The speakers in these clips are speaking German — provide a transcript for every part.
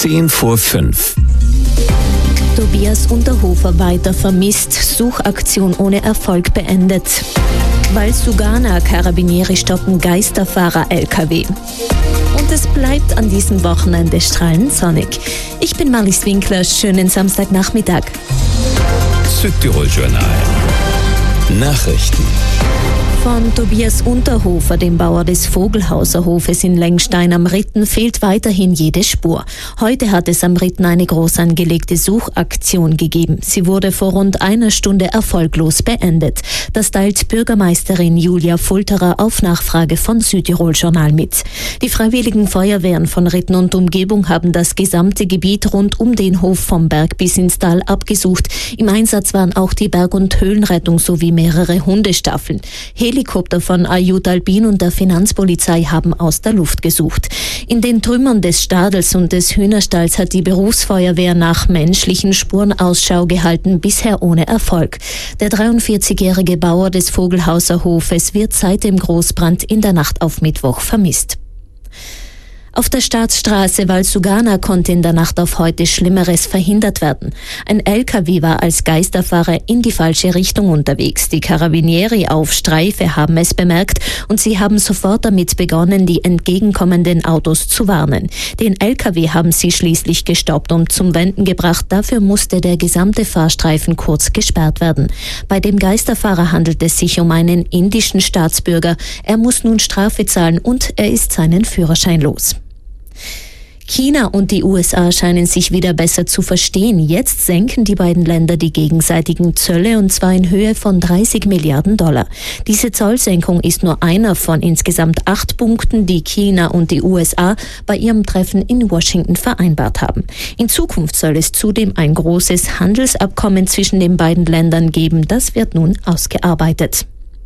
5:10. Tobias Unterhofer weiter vermisst, Suchaktion ohne Erfolg beendet. Val-Sugana, Carabinieri stoppen Geisterfahrer-LKW. Und es bleibt an diesem Wochenende strahlend sonnig. Ich bin Marlies Winkler, schönen Samstagnachmittag. Südtirol-Journal. Nachrichten. Von Tobias Unterhofer, dem Bauer des Vogelhauser Hofes in Lengstein am Ritten, fehlt weiterhin jede Spur. Heute hat es am Ritten eine groß angelegte Suchaktion gegeben. Sie wurde vor rund einer Stunde erfolglos beendet. Das teilt Bürgermeisterin Julia Fulterer auf Nachfrage von Südtirol-Journal mit. Die Freiwilligen Feuerwehren von Ritten und Umgebung haben das gesamte Gebiet rund um den Hof vom Berg bis ins Tal abgesucht. Im Einsatz waren auch die Berg- und Höhlenrettung sowie mehrere Hundestaffeln. Helikopter von Ayut Albin und der Finanzpolizei haben aus der Luft gesucht. In den Trümmern des Stadels und des Hühnerstalls hat die Berufsfeuerwehr nach menschlichen Spuren Ausschau gehalten, bisher ohne Erfolg. Der 43-jährige Bauer des Vogelhauser Hofes wird seit dem Großbrand in der Nacht auf Mittwoch vermisst. Auf der Staatsstraße Val-Sugana konnte in der Nacht auf heute Schlimmeres verhindert werden. Ein LKW war als Geisterfahrer in die falsche Richtung unterwegs. Die Carabinieri auf Streife haben es bemerkt und sie haben sofort damit begonnen, die entgegenkommenden Autos zu warnen. Den LKW haben sie schließlich gestoppt und zum Wenden gebracht. Dafür musste der gesamte Fahrstreifen kurz gesperrt werden. Bei dem Geisterfahrer handelt es sich um einen indischen Staatsbürger. Er muss nun Strafe zahlen und er ist seinen Führerschein los. China und die USA scheinen sich wieder besser zu verstehen. Jetzt senken die beiden Länder die gegenseitigen Zölle und zwar in Höhe von 30 Milliarden $. Diese Zollsenkung ist nur einer von insgesamt 8 Punkten, die China und die USA bei ihrem Treffen in Washington vereinbart haben. In Zukunft soll es zudem ein großes Handelsabkommen zwischen den beiden Ländern geben. Das wird nun ausgearbeitet.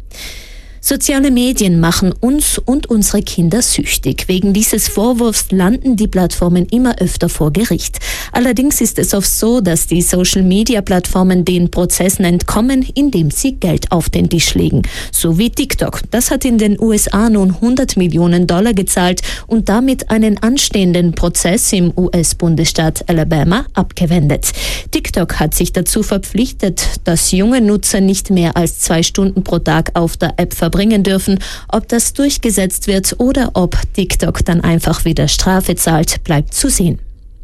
Soziale Medien machen uns und unsere Kinder süchtig. Wegen dieses Vorwurfs landen die Plattformen immer öfter vor Gericht. Allerdings ist es oft so, dass die Social-Media-Plattformen den Prozessen entkommen, indem sie Geld auf den Tisch legen. So wie TikTok. Das hat in den USA nun $100 Millionen gezahlt und damit einen anstehenden Prozess im US-Bundesstaat Alabama abgewendet. TikTok hat sich dazu verpflichtet, dass junge Nutzer nicht mehr als 2 Stunden pro Tag auf der App verbringen dürfen. Ob das durchgesetzt wird oder ob TikTok dann einfach wieder Strafe zahlt, bleibt zu sehen.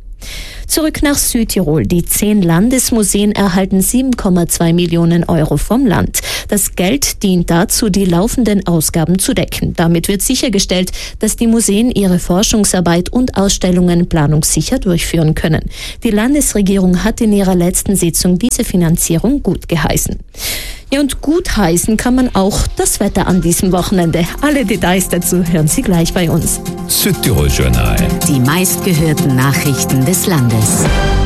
Zurück nach Südtirol. Die 10 Landesmuseen erhalten 7,2 Millionen € vom Land. Das Geld dient dazu, die laufenden Ausgaben zu decken. Damit wird sichergestellt, dass die Museen ihre Forschungsarbeit und Ausstellungen planungssicher durchführen können. Die Landesregierung hat in ihrer letzten Sitzung diese Finanzierung gut geheißen. Ja, und gut heißen kann man auch das Wetter an diesem Wochenende. Alle Details dazu hören Sie gleich bei uns. Südtirol-Journal. Die meistgehörten Nachrichten des Landes.